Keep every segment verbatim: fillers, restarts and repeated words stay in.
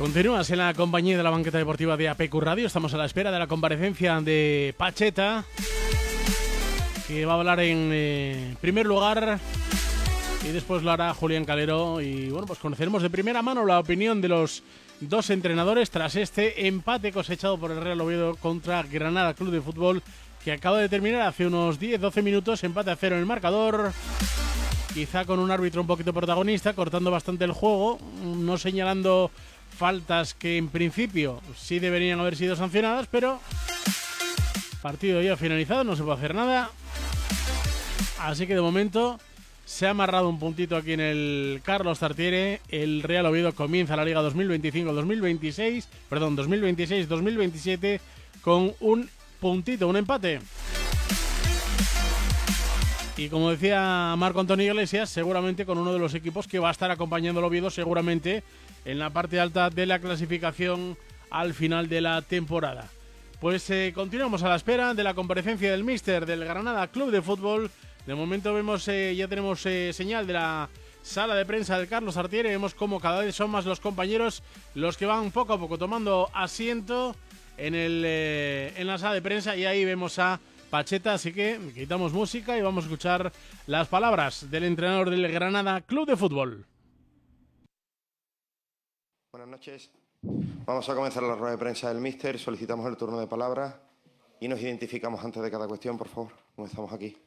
Continúas en la compañía de la banqueta deportiva de A P Q Radio. Estamos a la espera de la comparecencia de Pacheta, que va a hablar en eh, primer lugar, y después lo hará Julián Calero. Y bueno, pues conoceremos de primera mano la opinión de los dos entrenadores tras este empate cosechado por el Real Oviedo contra Granada Club de Fútbol, que acaba de terminar hace unos diez doce minutos. Empate a cero en el marcador, quizá con un árbitro un poquito protagonista, cortando bastante el juego, no señalando faltas que en principio sí deberían haber sido sancionadas, pero partido ya finalizado, no se puede hacer nada. Así que de momento se ha amarrado un puntito aquí en el Carlos Tartiere. El Real Oviedo comienza la Liga dos mil veinticinco dos mil veintiséis, perdón, dos mil veintiséis dos mil veintisiete con un puntito, un empate. Y como decía Marco Antonio Iglesias, seguramente con uno de los equipos que va a estar acompañando al Oviedo seguramente en la parte alta de la clasificación al final de la temporada. Pues eh, continuamos a la espera de la comparecencia del míster del Granada Club de Fútbol. De momento vemos, eh, ya tenemos eh, señal de la sala de prensa del Carlos Tartiere. Vemos cómo cada vez son más los compañeros los que van poco a poco tomando asiento en, el, eh, en la sala de prensa, y ahí vemos a Pacheta, así que quitamos música y vamos a escuchar las palabras del entrenador del Granada Club de Fútbol. Buenas noches. Vamos a comenzar la rueda de prensa del míster. Solicitamos el turno de palabras y nos identificamos antes de cada cuestión, por favor. Comenzamos aquí.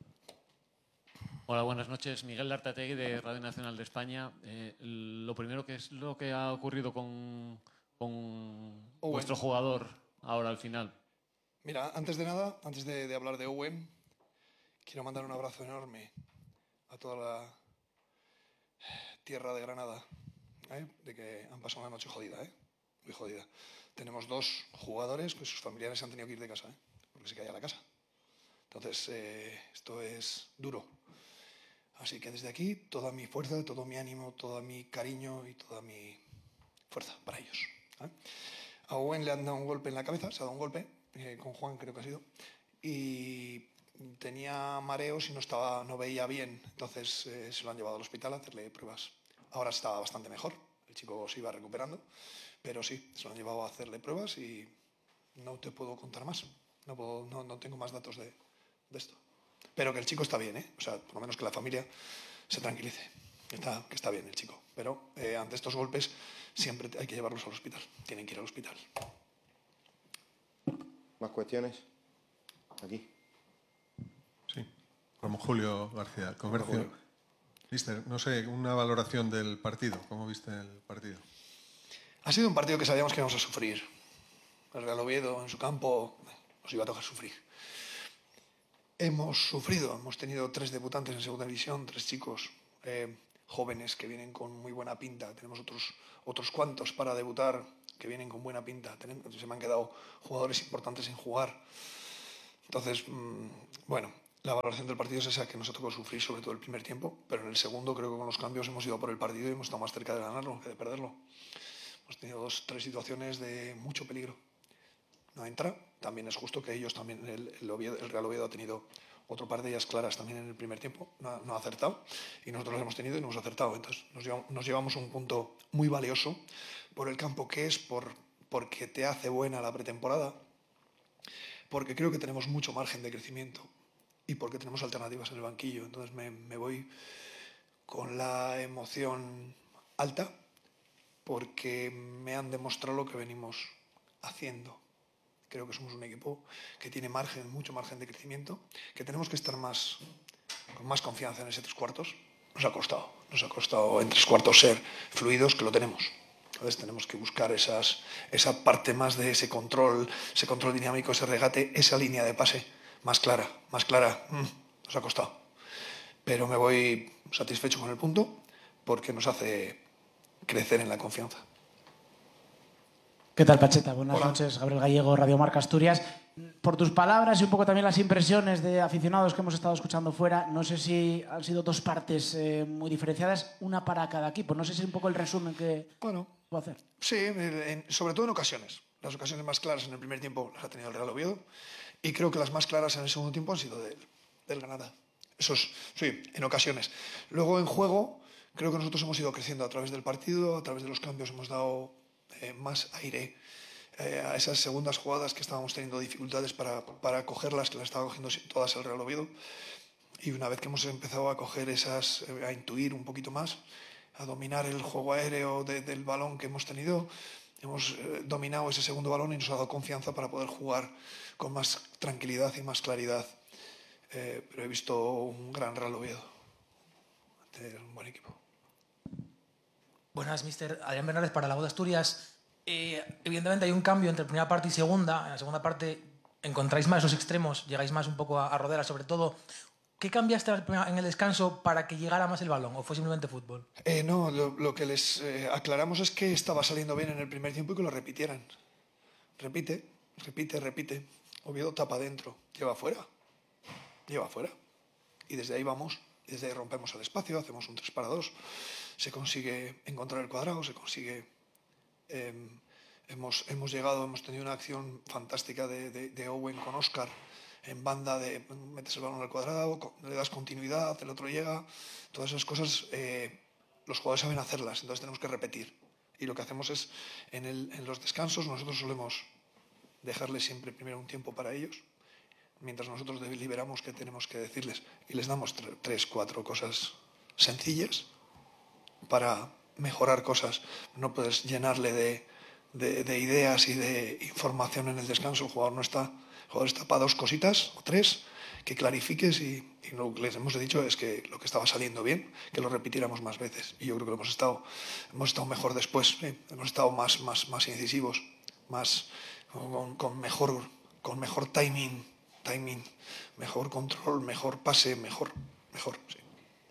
Hola, buenas noches. Miguel Lartategui, de Radio Nacional de España. Eh, lo primero, ¿qué es lo que ha ocurrido con, con vuestro jugador ahora al final? Mira, antes de nada, antes de, de hablar de Owen, quiero mandar un abrazo enorme a toda la tierra de Granada, ¿eh? De que han pasado una noche jodida, ¿eh? Muy jodida. Tenemos dos jugadores que sus familiares han tenido que ir de casa, ¿eh? Porque se caía la casa. Entonces, eh, esto es duro. Así que desde aquí, toda mi fuerza, todo mi ánimo, todo mi cariño y toda mi fuerza para ellos, ¿eh? A Owen le han dado un golpe en la cabeza, se ha dado un golpe, eh, con Juan creo que ha sido, y tenía mareos y no, estaba, no veía bien, entonces eh, se lo han llevado al hospital a hacerle pruebas. Ahora está bastante mejor, el chico se iba recuperando, pero sí, se lo han llevado a hacerle pruebas y no te puedo contar más, no, puedo, no, no tengo más datos de, de esto. Pero que el chico está bien, ¿eh? O sea, por lo menos que la familia se tranquilice, está, que está bien el chico. Pero eh, ante estos golpes siempre hay que llevarlos al hospital, tienen que ir al hospital. ¿Más cuestiones? Aquí. Sí, como Julio García, Comercio. Mister, no sé, una valoración del partido, ¿cómo viste el partido? Ha sido un partido que sabíamos que íbamos a sufrir. El Real Oviedo en su campo nos iba a tocar sufrir. Hemos sufrido, hemos tenido tres debutantes en segunda división, tres chicos eh, jóvenes que vienen con muy buena pinta. Tenemos otros, otros cuantos para debutar que vienen con buena pinta. Tenemos, se me han quedado jugadores importantes sin jugar. Entonces, mmm, bueno, la valoración del partido es esa, que nos ha tocado sufrir sobre todo el primer tiempo, pero en el segundo creo que con los cambios hemos ido por el partido y hemos estado más cerca de ganarlo que de perderlo. Hemos tenido dos, tres situaciones de mucho peligro. No entra, también es justo que ellos también, el, el, Oviedo, el Real Oviedo ha tenido otro par de ellas claras también en el primer tiempo, no, no ha acertado, y nosotros las hemos tenido y no hemos acertado. Entonces nos llevamos, nos llevamos un punto muy valioso por el campo que es, por, porque te hace buena la pretemporada, porque creo que tenemos mucho margen de crecimiento y porque tenemos alternativas en el banquillo. Entonces me, me voy con la emoción alta porque me han demostrado lo que venimos haciendo. Creo que somos un equipo que tiene margen, mucho margen de crecimiento, que tenemos que estar más, con más confianza en ese tres cuartos. Nos ha costado, nos ha costado en tres cuartos ser fluidos, que lo tenemos. Entonces tenemos que buscar esas, esa parte más de ese control, ese control dinámico, ese regate, esa línea de pase más clara, más clara. Mm, nos ha costado. Pero me voy satisfecho con el punto porque nos hace crecer en la confianza. ¿Qué tal, Pacheta? Buenas Hola. noches, Gabriel Gallego, Radio Marca Asturias. Por tus palabras y un poco también las impresiones de aficionados que hemos estado escuchando fuera, no sé si han sido dos partes eh, muy diferenciadas, una para cada equipo. No sé si es un poco el resumen que Bueno, puedo hacer. sí, en, sobre todo en ocasiones. Las ocasiones más claras en el primer tiempo las ha tenido el Real Oviedo y creo que las más claras en el segundo tiempo han sido del, del Granada. Eso es, sí, en ocasiones. Luego en juego creo que nosotros hemos ido creciendo a través del partido, a través de los cambios hemos dado eh, más aire eh, a esas segundas jugadas que estábamos teniendo dificultades para, para cogerlas, que las estaba cogiendo todas el Real Oviedo. Y una vez que hemos empezado a coger esas, a intuir un poquito más, a dominar el juego aéreo de, del balón que hemos tenido, hemos eh, dominado ese segundo balón y nos ha dado confianza para poder jugar con más tranquilidad y más claridad. Eh, pero he visto un gran Real Oviedo, tener un buen equipo. Buenas, mister Adrián Bernales para La Voz de Asturias. Eh, evidentemente hay un cambio entre primera parte y segunda. En la segunda parte encontráis más los extremos, llegáis más un poco a, a rodear, sobre todo. ¿Qué cambiaste en el descanso para que llegara más el balón o fue simplemente fútbol? Eh, no, lo, lo que les eh, aclaramos es que estaba saliendo bien en el primer tiempo y que lo repitieran. Repite, repite, repite. Oviedo tapa adentro, lleva afuera, lleva afuera. Y desde ahí vamos, desde ahí rompemos el espacio, hacemos un tres para dos, se consigue encontrar el cuadrado, se consigue... Eh, hemos, hemos llegado, hemos tenido una acción fantástica de, de, de Owen con Óscar, en banda de metes el balón al cuadrado, le das continuidad, el otro llega, todas esas cosas eh, los jugadores saben hacerlas, entonces tenemos que repetir. Y lo que hacemos es, en, el, en los descansos, nosotros solemos dejarles siempre primero un tiempo para ellos, mientras nosotros deliberamos qué tenemos que decirles y les damos tre tres, cuatro cosas sencillas para mejorar cosas. No puedes llenarle de, de, de ideas y de información en el descanso, el jugador no está... El jugador está para dos cositas o tres que clarifiques y, y lo que les hemos dicho es que lo que estaba saliendo bien, que lo repitiéramos más veces. Y yo creo que hemos estado, hemos estado mejor después, ¿sí? Hemos estado más, más, más incisivos, más, con, con, mejor, con mejor timing, timing, mejor control, mejor pase, mejor, mejor, sí.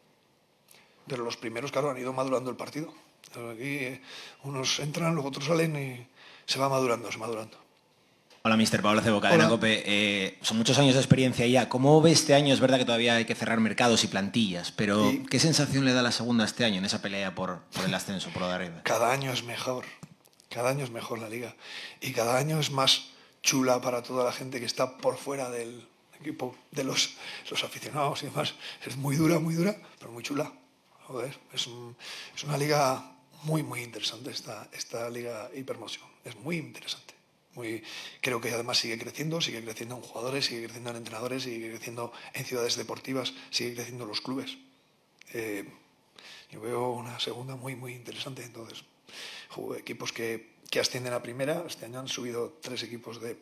Pero los primeros, claro, han ido madurando el partido. Aquí eh, unos entran, luego otros salen y se va madurando, se va madurando. Hola, mister Pablo Cebo, Cadena Cope. Eh, son muchos años de experiencia ya. ¿Cómo ve este año? Es verdad que todavía hay que cerrar mercados y plantillas, pero sí. ¿Qué sensación le da la segunda este año en esa pelea por, por el ascenso, por lo de arriba? Cada año es mejor. Cada año es mejor la liga. Y cada año es más chula para toda la gente que está por fuera del equipo, de los, los aficionados y demás. Es muy dura, muy dura, pero muy chula. Joder, es, un, es una liga muy, muy interesante esta, esta liga Hipermotion. Es muy interesante. Muy, creo que además sigue creciendo, sigue creciendo en jugadores, sigue creciendo en entrenadores, sigue creciendo en ciudades deportivas, sigue creciendo en los clubes. Eh, yo veo una segunda muy, muy interesante. Entonces, equipos que, que ascienden a primera, este año han subido tres equipos de,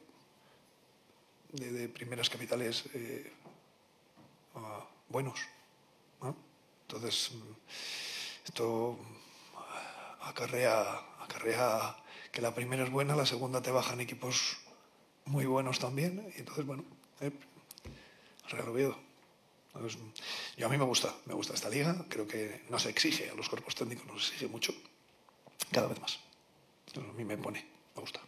de, de primeras capitales eh, uh, buenos, ¿no? Entonces, esto acarrea, acarrea que la primera es buena, la segunda te bajan equipos muy buenos también, y entonces, bueno, eh, Real Oviedo. Entonces, yo a mí me gusta, me gusta esta liga, creo que nos exige, a los cuerpos técnicos nos exige mucho, cada vez más. Entonces, a mí me pone, me gusta.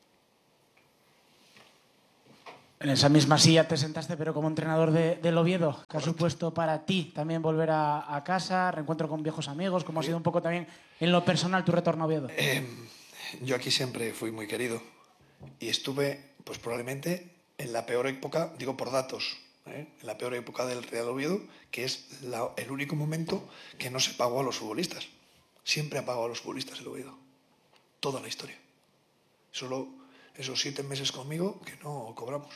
En esa misma silla te sentaste, pero como entrenador de, del Oviedo. ¿Qué ha supuesto para ti también volver a, a casa, reencuentro con viejos amigos? ¿Cómo ha sido un poco también en lo personal tu retorno a Oviedo? Eh, yo aquí siempre fui muy querido y estuve, pues probablemente, en la peor época, digo por datos, ¿eh? en la peor época del Real Oviedo, que es la, el único momento que no se pagó a los futbolistas. Siempre ha pagado a los futbolistas el Oviedo. Toda la historia. Solo esos siete meses conmigo que no cobramos.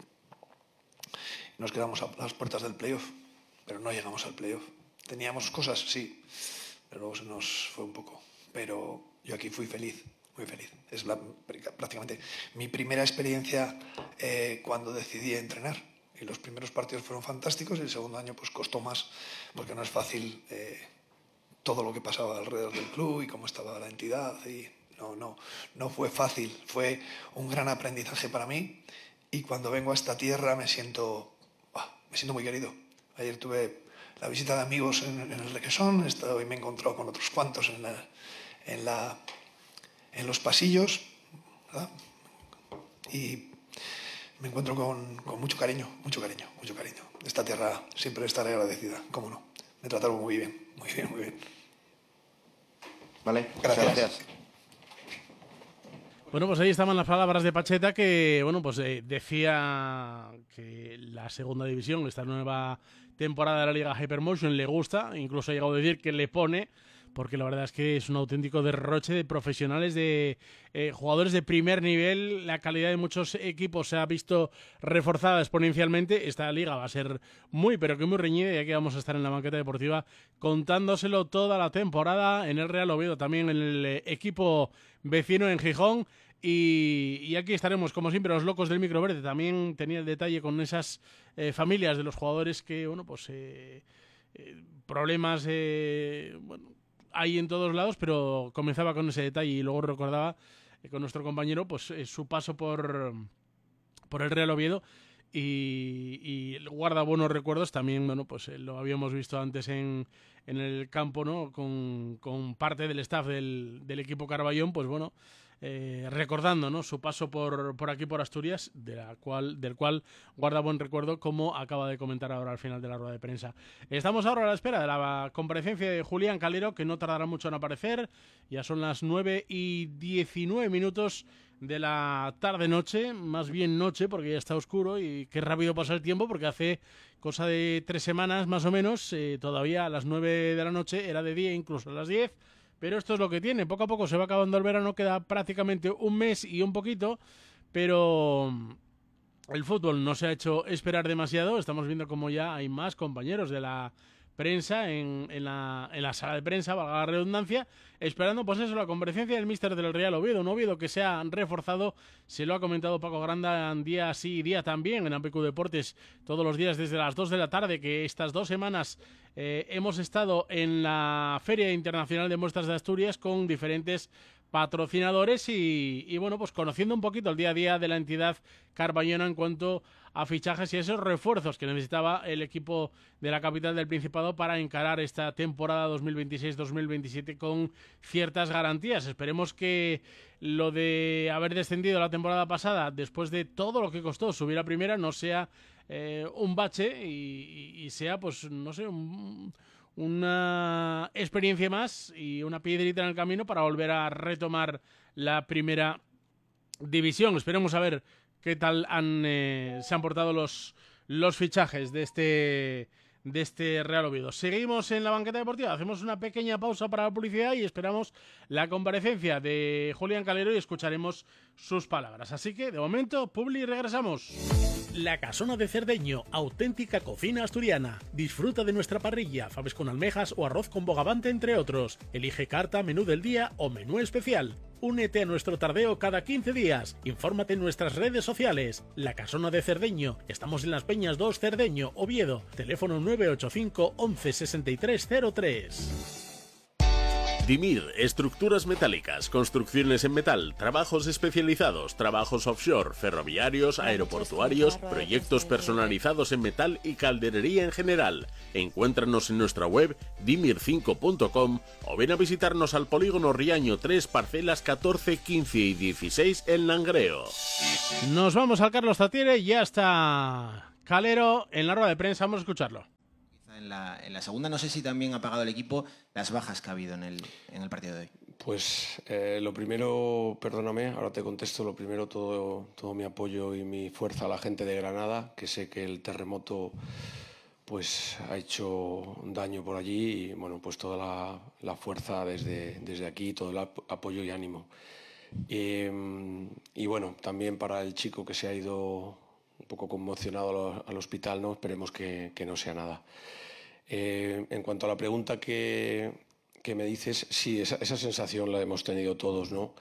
Nos quedamos a las puertas del playoff, pero no llegamos al playoff. Teníamos cosas, sí, pero luego se nos fue un poco. Pero yo aquí fui feliz, muy feliz. Es la, prácticamente mi primera experiencia eh, cuando decidí entrenar. Y los primeros partidos fueron fantásticos y el segundo año pues costó más, porque no es fácil eh, todo lo que pasaba alrededor del club y cómo estaba la entidad. Y no, no, no fue fácil, fue un gran aprendizaje para mí. Y cuando vengo a esta tierra me siento... Me siento muy querido. Ayer tuve la visita de amigos en, en el Requesón, hoy me he encontrado con otros cuantos en, la, en, la, en los pasillos, ¿verdad? Y me encuentro con, con mucho cariño, mucho cariño, mucho cariño. Esta tierra siempre estaré agradecida, cómo no. Me trataron muy bien, muy bien, muy bien. Vale, gracias. gracias. Bueno, pues ahí estaban las palabras de Pacheta que, bueno, pues eh, decía que la segunda división, esta nueva temporada de la Liga Hypermotion le gusta, incluso ha llegado a decir que le pone, porque la verdad es que es un auténtico derroche de profesionales, de eh, jugadores de primer nivel. La calidad de muchos equipos se ha visto reforzada exponencialmente. Esta liga va a ser muy, pero que muy reñida, ya que vamos a estar en la banqueta deportiva contándoselo toda la temporada en el Real Oviedo, también en el eh, equipo vecino en Gijón. Y, y aquí estaremos, como siempre, los locos del micro verde. También tenía el detalle con esas eh, familias de los jugadores que, bueno, pues eh, eh, problemas eh, bueno, hay en todos lados, pero comenzaba con ese detalle y luego recordaba eh, con nuestro compañero pues eh, su paso por, por el Real Oviedo y, y guarda buenos recuerdos. También, bueno, pues eh, lo habíamos visto antes en, en el campo, ¿no? Con, con parte del staff del, del equipo Carballón, pues bueno, Eh, recordando, ¿no?, su paso por, por aquí, por Asturias, de la cual, del cual guarda buen recuerdo, como acaba de comentar ahora al final de la rueda de prensa. Estamos ahora a la espera de la comparecencia de Julián Calero, que no tardará mucho en aparecer. Ya son las nueve y diecinueve minutos de la tarde-noche, más bien noche, porque ya está oscuro y qué rápido pasa el tiempo, porque hace cosa de tres semanas más o menos, eh, todavía a las nueve de la noche era de día, incluso a las diez. Pero esto es lo que tiene, poco a poco se va acabando el verano, queda prácticamente un mes y un poquito, pero el fútbol no se ha hecho esperar demasiado. Estamos viendo como ya hay más compañeros de la prensa en, en, la, en la sala de prensa, valga la redundancia, esperando pues eso, la comparecencia del míster del Real Oviedo, un Oviedo que se ha reforzado, se lo ha comentado Paco Granda día sí y día también en A P Q Deportes, todos los días desde las dos de la tarde, que estas dos semanas eh, hemos estado en la Feria Internacional de Muestras de Asturias con diferentes patrocinadores y, y bueno, pues conociendo un poquito el día a día de la entidad carballona en cuanto a fichajes y esos refuerzos que necesitaba el equipo de la capital del Principado para encarar esta temporada dos mil veintiséis dos mil veintisiete con ciertas garantías. Esperemos que lo de haber descendido la temporada pasada, después de todo lo que costó subir a primera, no sea eh, un bache y, y, y sea, pues, no sé, un... una experiencia más y una piedrita en el camino para volver a retomar la primera división. Esperemos a ver qué tal han, eh, se han portado los, los fichajes de este, de este Real Oviedo. Seguimos en la banqueta deportiva, hacemos una pequeña pausa para la publicidad y esperamos la comparecencia de Julián Calero y escucharemos sus palabras. Así que, de momento, publi y regresamos. La Casona de Cerdeño, auténtica cocina asturiana. Disfruta de nuestra parrilla, faves con almejas o arroz con bogavante, entre otros. Elige carta, menú del día o menú especial. Únete a nuestro tardeo cada quince días. Infórmate en nuestras redes sociales. La Casona de Cerdeño. Estamos en Las Peñas dos, Cerdeño, Oviedo. Teléfono nueve ocho cinco once sesenta y tres cero tres. Dimir, estructuras metálicas, construcciones en metal, trabajos especializados, trabajos offshore, ferroviarios, aeroportuarios, proyectos personalizados en metal y calderería en general. Encuéntranos en nuestra web dimir cinco punto com o ven a visitarnos al polígono Riaño tres, parcelas catorce, quince y dieciséis en Langreo. Nos vamos al Carlos Zatiere, ya está Calero en la rueda de prensa, vamos a escucharlo. En la, en la segunda, no sé si también ha pagado el equipo las bajas que ha habido en el, en el partido de hoy. Pues eh, lo primero, perdóname, ahora te contesto, lo primero todo, todo mi apoyo y mi fuerza a la gente de Granada, que sé que el terremoto pues ha hecho daño por allí y bueno, pues toda la, la fuerza desde, desde aquí, todo el apoyo y ánimo. Y, y bueno, también para el chico que se ha ido un poco conmocionado al hospital, ¿no? Esperemos que, que no sea nada. Eh, en cuanto a la pregunta que, que me dices, sí, esa, esa sensación la hemos tenido todos, ¿no?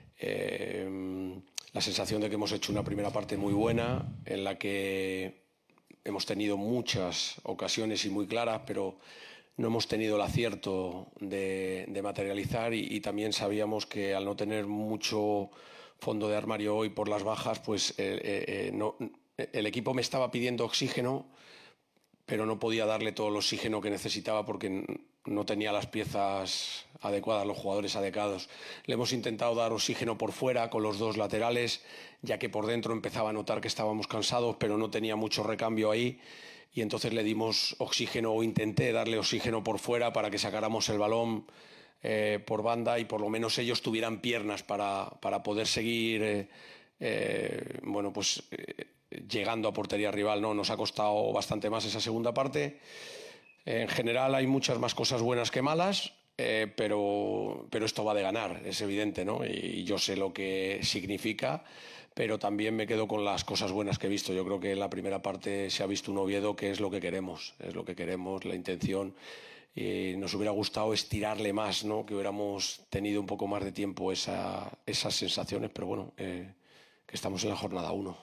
Eh, la sensación de que hemos hecho una primera parte muy buena, en la que hemos tenido muchas ocasiones y muy claras, pero no hemos tenido el acierto de, de materializar y, y también sabíamos que al no tener mucho fondo de armario hoy por las bajas, pues eh, eh, no, el equipo me estaba pidiendo oxígeno, pero no podía darle todo el oxígeno que necesitaba porque no tenía las piezas adecuadas, los jugadores adecuados. Le hemos intentado dar oxígeno por fuera con los dos laterales, ya que por dentro empezaba a notar que estábamos cansados, pero no tenía mucho recambio ahí. Y entonces le dimos oxígeno, o intenté darle oxígeno por fuera para que sacáramos el balón eh, por banda y por lo menos ellos tuvieran piernas para, para poder seguir eh, eh, bueno, pues, eh, llegando a portería rival, ¿no? Nos ha costado bastante más esa segunda parte. En general hay muchas más cosas buenas que malas. eh, pero, pero esto va de ganar, es evidente, ¿no? Y yo sé lo que significa, pero también me quedo con las cosas buenas que he visto. Yo creo que en la primera parte se ha visto un Oviedo que es lo que queremos, es lo que queremos, la intención. Y nos hubiera gustado estirarle más, ¿no? Que hubiéramos tenido un poco más de tiempo esa, esas sensaciones, pero bueno, eh, que estamos en la jornada uno.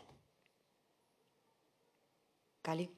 Cali.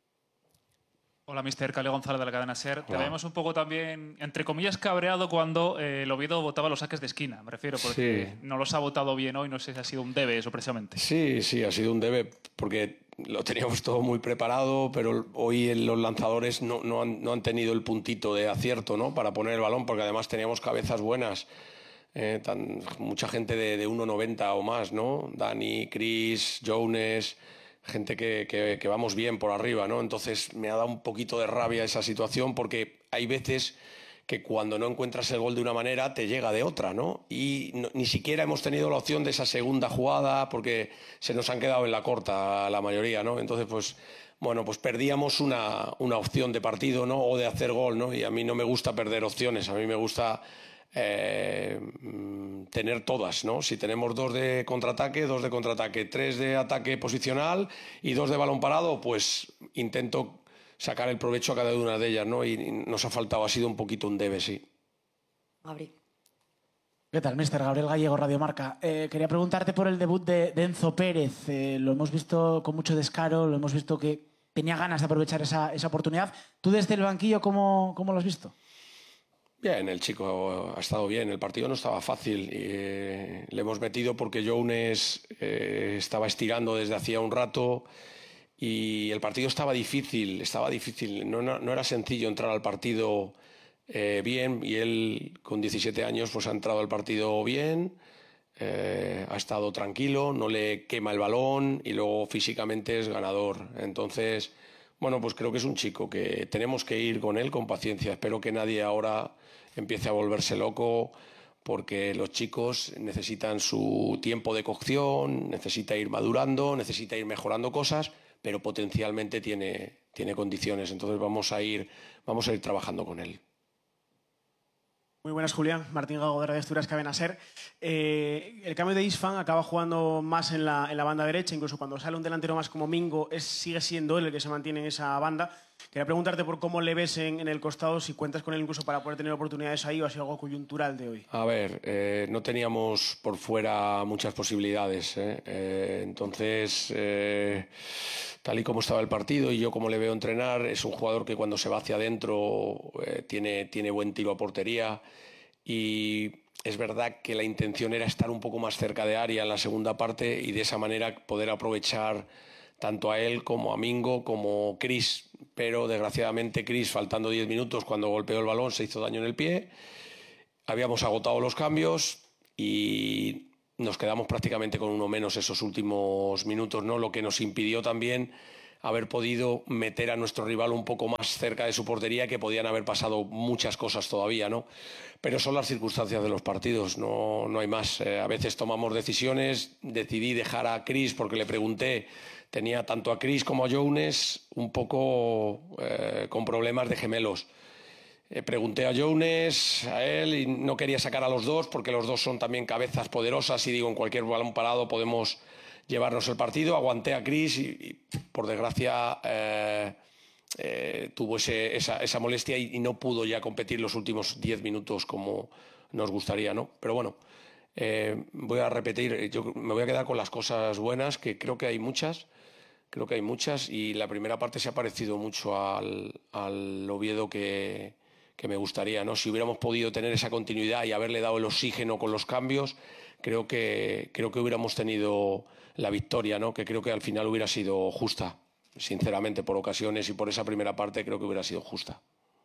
Hola, mister Cali González de la cadena SER. Te Hola. veíamos un poco también, entre comillas, cabreado cuando eh, el Oviedo votaba los saques de esquina, me refiero, porque Sí. no los ha votado bien hoy, no sé si ha sido un debe eso precisamente. Sí, sí, ha sido un debe, porque lo teníamos todo muy preparado, pero hoy los lanzadores no, no, han, no han tenido el puntito de acierto, ¿no? Para poner el balón, porque además teníamos cabezas buenas. Eh, tan, mucha gente de, de uno noventa o más, ¿no? Dani, Chris, Jones, gente que, que, que vamos bien por arriba, ¿no? Entonces me ha dado un poquito de rabia esa situación, porque hay veces que cuando no encuentras el gol de una manera te llega de otra, ¿no? Y no, ni siquiera hemos tenido la opción de esa segunda jugada porque se nos han quedado en la corta la mayoría, ¿no? Entonces, pues, bueno, pues perdíamos una, una opción de partido, ¿no? O de hacer gol, ¿no? Y a mí no me gusta perder opciones, a mí me gusta eh, tener todas, ¿no? Si tenemos dos de contraataque, dos de contraataque, tres de ataque posicional y dos de balón parado, pues intento sacar el provecho a cada una de ellas, ¿no? Y nos ha faltado, ha sido un poquito un debe, sí. Gabri. ¿Qué tal, mister Gabriel Gallego, Radio Marca? Eh, quería preguntarte por el debut de, de Enzo Pérez. Eh, lo hemos visto con mucho descaro, lo hemos visto que tenía ganas de aprovechar esa, esa oportunidad. ¿Tú desde el banquillo cómo, cómo lo has visto? Bien, el chico ha estado bien. El partido no estaba fácil. Eh, le hemos metido porque Jones eh, estaba estirando desde hacía un rato. Y el partido estaba difícil, estaba difícil. No, no, no era sencillo entrar al partido eh, bien, y él con diecisiete años pues ha entrado al partido bien, eh, ha estado tranquilo, no le quema el balón y luego físicamente es ganador. Entonces, bueno, pues creo que es un chico que tenemos que ir con él con paciencia. Espero que nadie ahora empiece a volverse loco, porque los chicos necesitan su tiempo de cocción, necesita ir madurando, necesita ir mejorando cosas, pero potencialmente tiene, tiene condiciones. Entonces vamos a ir, vamos a ir trabajando con él. Muy buenas, Julián. Martín Gago de Radio Asturias, Cadena SER. Eh, el cambio de Isfan acaba jugando más en la, en la banda derecha, incluso cuando sale un delantero más como Mingo, es, sigue siendo él el que se mantiene en esa banda. Quería preguntarte por cómo le ves en, en el costado, si cuentas con él incluso para poder tener oportunidades ahí o ha sido algo coyuntural de hoy. A ver, eh, no teníamos por fuera muchas posibilidades, ¿eh? Eh, entonces, eh, tal y como estaba el partido y yo como le veo entrenar, es un jugador que cuando se va hacia adentro eh, tiene, tiene buen tiro a portería, y es verdad que la intención era estar un poco más cerca de área en la segunda parte y de esa manera poder aprovechar tanto a él como a Mingo como Chris, pero desgraciadamente Chris, faltando diez minutos, cuando golpeó el balón se hizo daño en el pie. Habíamos agotado los cambios y nos quedamos prácticamente con uno menos esos últimos minutos, ¿no? Lo que nos impidió también haber podido meter a nuestro rival un poco más cerca de su portería, que podían haber pasado muchas cosas todavía, ¿no? Pero son las circunstancias de los partidos, no, no hay más. Eh, a veces tomamos decisiones. Decidí dejar a Chris porque le pregunté, tenía tanto a Chris como a Jones un poco eh, con problemas de gemelos. Eh, pregunté a Jones, a él, y no quería sacar a los dos porque los dos son también cabezas poderosas y digo, en cualquier balón parado podemos llevarnos el partido. Aguanté a Chris y, y por desgracia eh, eh, tuvo ese, esa, esa molestia y, y no pudo ya competir los últimos diez minutos como nos gustaría, ¿no? Pero bueno, eh, voy a repetir, yo me voy a quedar con las cosas buenas, que creo que hay muchas, creo que hay muchas, y la primera parte se ha parecido mucho al, al Oviedo que, que me gustaría, ¿no? Si hubiéramos podido tener esa continuidad y haberle dado el oxígeno con los cambios, creo que, creo que hubiéramos tenido la victoria, ¿no? Que creo que al final hubiera sido justa, sinceramente, por ocasiones, y por esa primera parte creo que hubiera sido justa.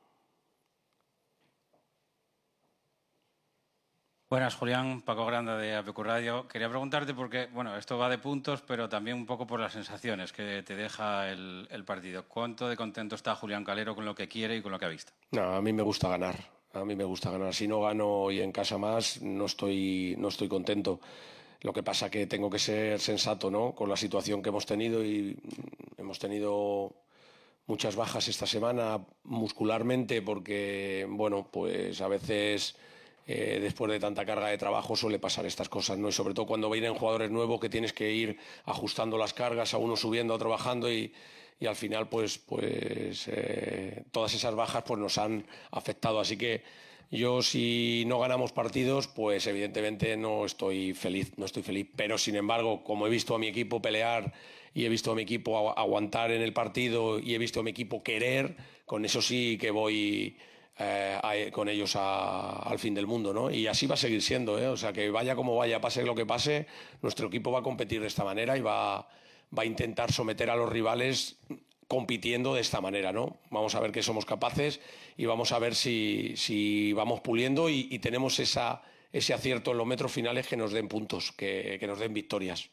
Buenas, Julián, Paco Granda de A P Q Radio. Quería preguntarte porque, bueno, esto va de puntos, pero también un poco por las sensaciones que te deja el, el partido. ¿Cuánto de contento está Julián Calero con lo que quiere y con lo que ha visto? No, a mí me gusta ganar, a mí me gusta ganar. Si no gano y en casa más, no estoy, no estoy contento. Lo que pasa que tengo que ser sensato, ¿no? Con la situación que hemos tenido, y hemos tenido muchas bajas esta semana muscularmente porque, bueno, pues a veces eh, después de tanta carga de trabajo suele pasar estas cosas, ¿no? Y sobre todo cuando vienen jugadores nuevos que tienes que ir ajustando las cargas, a uno subiendo, a otro bajando y, y al final pues, pues eh, todas esas bajas pues nos han afectado. Así que yo, si no ganamos partidos, pues evidentemente no estoy feliz, no estoy feliz. Pero sin embargo, como he visto a mi equipo pelear y he visto a mi equipo aguantar en el partido y he visto a mi equipo querer, con eso sí que voy eh, a, con ellos a, al fin del mundo, ¿no? Y así va a seguir siendo, ¿eh? O sea, que vaya como vaya, pase lo que pase, nuestro equipo va a competir de esta manera y va, va a intentar someter a los rivales compitiendo de esta manera, ¿no? Vamos a ver qué somos capaces y vamos a ver si, si vamos puliendo y, y tenemos esa, ese acierto en los metros finales que nos den puntos, que, que nos den victorias.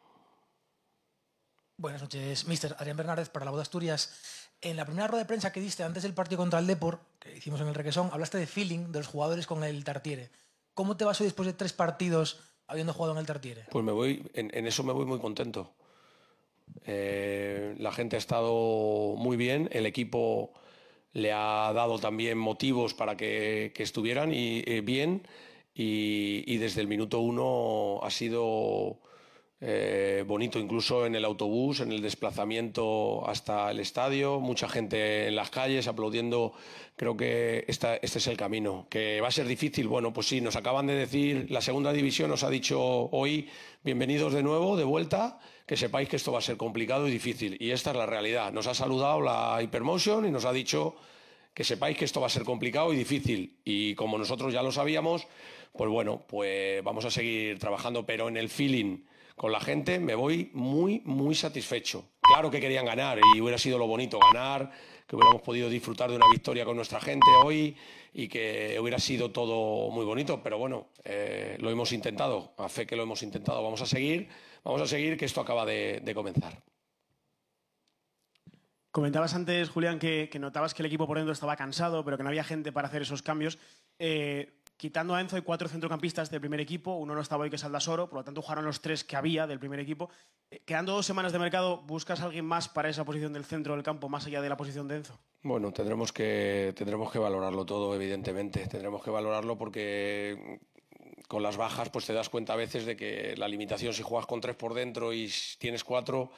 Buenas noches, mister Adrián Bernárdez, para La Voz de Asturias. En la primera rueda de prensa que diste antes del partido contra el Depor, que hicimos en el Requesón, hablaste de feeling de los jugadores con el Tartiere. ¿Cómo te vas hoy después de tres partidos habiendo jugado en el Tartiere? Pues me voy, en, en eso me voy muy contento. Eh, la gente ha estado muy bien, el equipo le ha dado también motivos para que, que estuvieran y, eh, bien y, y desde el minuto uno ha sido eh, bonito, incluso en el autobús, en el desplazamiento hasta el estadio, mucha gente en las calles aplaudiendo. Creo que esta, este es el camino, que va a ser difícil. Bueno, pues sí, nos acaban de decir, la segunda división nos ha dicho hoy, bienvenidos de nuevo, de vuelta, que sepáis que esto va a ser complicado y difícil. Y esta es la realidad. Nos ha saludado la Hypermotion y nos ha dicho que sepáis que esto va a ser complicado y difícil. Y como nosotros ya lo sabíamos, pues bueno, pues vamos a seguir trabajando, pero en el feeling con la gente me voy muy, muy satisfecho. Claro que querían ganar y hubiera sido lo bonito ganar, que hubiéramos podido disfrutar de una victoria con nuestra gente hoy y que hubiera sido todo muy bonito, pero bueno, eh, lo hemos intentado, a fe que lo hemos intentado. Vamos a seguir, vamos a seguir, que esto acaba de, de comenzar. Comentabas antes, Julián, que, que notabas que el equipo por dentro estaba cansado, pero que no había gente para hacer esos cambios. Eh, Quitando a Enzo, hay cuatro centrocampistas del primer equipo. Uno no estaba hoy, que es Aldasoro, por lo tanto jugaron los tres que había del primer equipo. Eh, quedando dos semanas de mercado, ¿buscas a alguien más para esa posición del centro del campo, más allá de la posición de Enzo? Bueno, tendremos que, tendremos que valorarlo todo, evidentemente. Tendremos que valorarlo porque con las bajas pues te das cuenta a veces de que la limitación, si juegas con tres por dentro y tienes cuatro,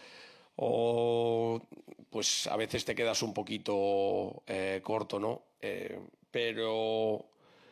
o pues a veces te quedas un poquito eh, corto, ¿no? Eh, pero...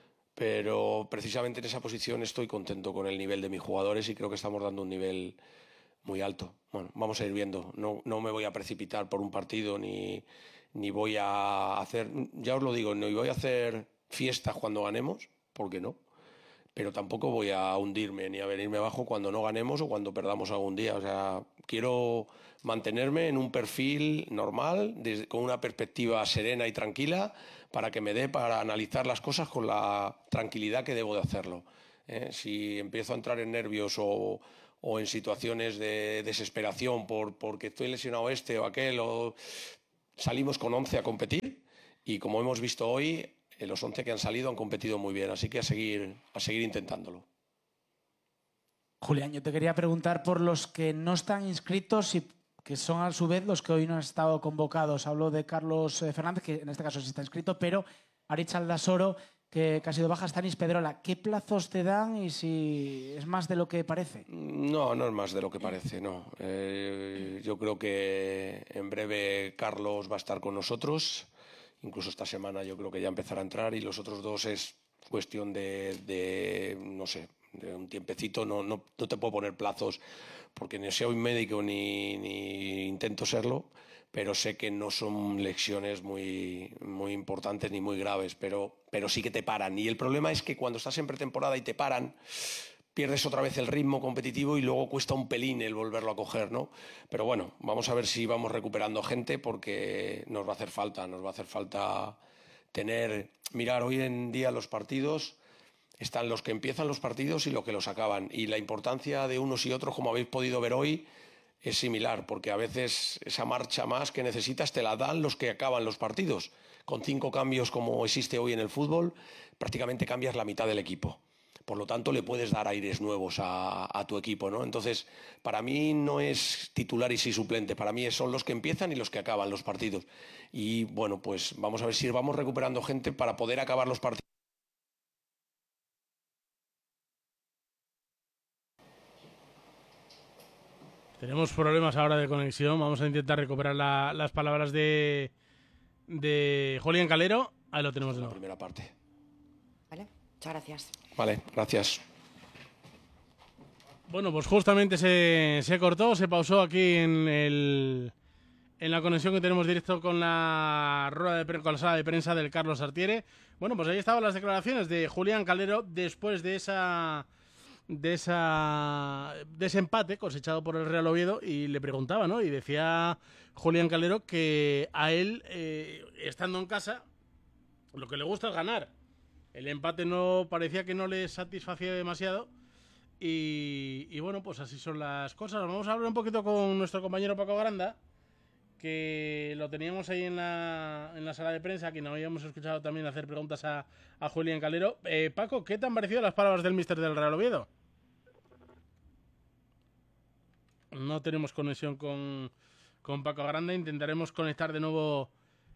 Pero precisamente en esa posición estoy contento con el nivel de mis jugadores y creo que estamos dando un nivel muy alto. Bueno, vamos a ir viendo. No, no me voy a precipitar por un partido ni, ni voy a hacer, ya os lo digo, ni voy a hacer fiestas cuando ganemos, porque no. Pero tampoco voy a hundirme ni a venirme abajo cuando no ganemos o cuando perdamos algún día. O sea, quiero mantenerme en un perfil normal, desde, con una perspectiva serena y tranquila, para que me dé para analizar las cosas con la tranquilidad que debo de hacerlo. ¿Eh? Si empiezo a entrar en nervios o, o en situaciones de desesperación por, porque estoy lesionado este o aquel, o... salimos con once a competir y como hemos visto hoy, los once que han salido han competido muy bien, así que a seguir, a seguir intentándolo. Julián, yo te quería preguntar por los que no están inscritos y que son a su vez los que hoy no han estado convocados. Hablo de Carlos Fernández, que en este caso sí está inscrito, pero Aritz Aldasoro, que, que ha sido baja, Stanis Pedrola. ¿Qué plazos te dan y si es más de lo que parece? No, no es más de lo que parece, no. Eh, yo creo que en breve Carlos va a estar con nosotros. Incluso esta semana yo creo que ya empezará a entrar y los otros dos es cuestión de, de no sé, de un tiempecito. No, no, no te puedo poner plazos porque ni soy médico ni, ni intento serlo, pero sé que no son lesiones muy, muy importantes ni muy graves, pero, pero sí que te paran. Y el problema es que cuando estás en pretemporada y te paran, pierdes otra vez el ritmo competitivo y luego cuesta un pelín el volverlo a coger, ¿no? Pero bueno, vamos a ver si vamos recuperando gente porque nos va a hacer falta, nos va a hacer falta tener... Mirar, hoy en día los partidos están los que empiezan los partidos y los que los acaban. Y la importancia de unos y otros, como habéis podido ver hoy, es similar, porque a veces esa marcha más que necesitas te la dan los que acaban los partidos. Con cinco cambios como existe hoy en el fútbol, prácticamente cambias la mitad del equipo. por lo tanto le puedes dar aires nuevos a, a tu equipo, ¿no? Entonces, para mí no es titular y sí suplente, para mí son los que empiezan y los que acaban los partidos. Y bueno, pues vamos a ver si vamos recuperando gente para poder acabar los partidos. Tenemos problemas ahora de conexión. Vamos a intentar recuperar la, las palabras de, de Julián Calero. Ahí lo tenemos de nuevo. La primera parte. Vale, muchas gracias. Vale, gracias. Bueno, pues justamente se, se cortó, se pausó aquí en, el, en la conexión que tenemos directo con la rueda de, con la sala de prensa del Carlos Artiere. Bueno, pues ahí estaban las declaraciones de Julián Calero después de esa... de esa de ese empate cosechado por el Real Oviedo, y le preguntaba, ¿no? Y decía Julián Calero que a él, eh, estando en casa, lo que le gusta es ganar. El empate no parecía que no le satisfacía demasiado y, y bueno, pues así son las cosas. Vamos a hablar un poquito con nuestro compañero Paco Granda, que lo teníamos ahí en la, en la sala de prensa, que nos habíamos escuchado también hacer preguntas a, a Julián Calero. Eh, Paco, ¿qué te han parecido las palabras del míster del Real Oviedo? No tenemos conexión con, con Paco Granda. Intentaremos conectar de nuevo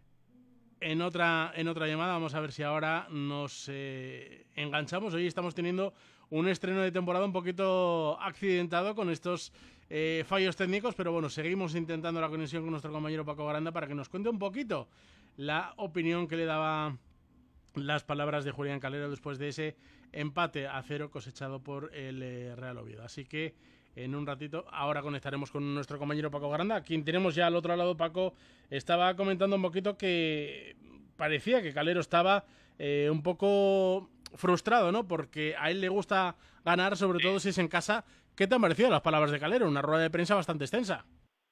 en otra, en otra llamada. Vamos a ver si ahora nos eh, enganchamos. Hoy estamos teniendo un estreno de temporada un poquito accidentado con estos eh, fallos técnicos, pero bueno, seguimos intentando la conexión con nuestro compañero Paco Granda para que nos cuente un poquito la opinión que le daba las palabras de Julián Calero después de ese empate a cero cosechado por el eh, Real Oviedo. Así que en un ratito ahora conectaremos con nuestro compañero Paco Granda, quien tenemos ya al otro lado. Paco estaba comentando un poquito que parecía que Calero estaba eh, un poco frustrado, ¿no? Porque a él le gusta ganar, sobre todo si es en casa. ¿Qué te han parecido las palabras de Calero? Una rueda de prensa bastante extensa.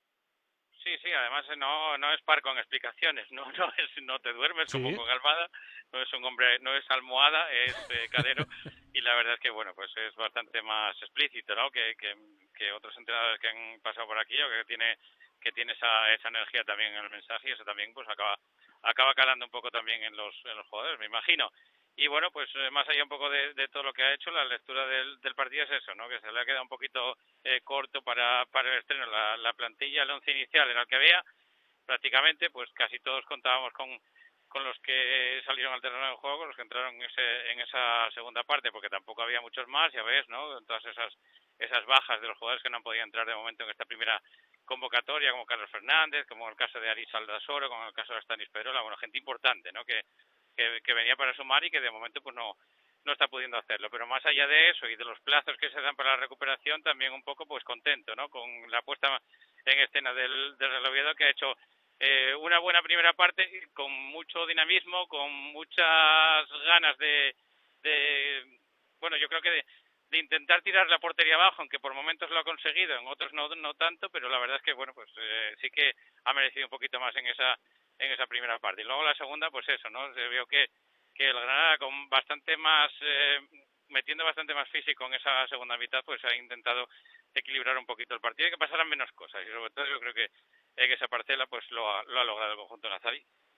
Sí, sí, además no, no es par con explicaciones, no, no, es, no te duermes Sí. como con Almada, no es un hombre, no es almohada, es eh, Calero, y la verdad es que bueno, pues es bastante más explícito, ¿no? Que, que, que otros entrenadores que han pasado por aquí, o que tiene que tiene esa, esa energía también en el mensaje, y eso también pues acaba acaba calando un poco también en los en los jugadores, me imagino. Y bueno, pues eh, más allá un poco de, de todo lo que ha hecho, la lectura del, del partido es eso, ¿no? Que se le ha quedado un poquito eh, corto para, para el estreno. La, la plantilla, el once inicial era el que había, prácticamente, pues casi todos contábamos con, con los que salieron al terreno del juego, con los que entraron en, ese, en esa segunda parte, porque tampoco había muchos más, ya ves, ¿no? Todas esas esas bajas de los jugadores que no han podido entrar de momento en esta primera convocatoria, como Carlos Fernández, como el caso de Aris Aldasoro, como el caso de Stanis Pedrola, bueno, gente importante, ¿no? Que Que, que venía para sumar y que de momento pues no no está pudiendo hacerlo, pero más allá de eso y de los plazos que se dan para la recuperación, también un poco pues contento, ¿no? Con la puesta en escena del, del Real Oviedo, que ha hecho eh, una buena primera parte con mucho dinamismo, con muchas ganas de, de bueno, yo creo que de, de intentar tirar la portería abajo, aunque por momentos lo ha conseguido, en otros no no tanto, pero la verdad es que bueno, pues eh, sí que ha merecido un poquito más en esa en esa primera parte. Y luego la segunda, pues eso, ¿no? Se vio que, que el Granada con bastante más, eh, metiendo bastante más físico en esa segunda mitad, pues ha intentado equilibrar un poquito el partido y que pasaran menos cosas. Y sobre todo yo creo que, eh, que esa parcela pues lo ha, lo ha logrado el conjunto nazarí.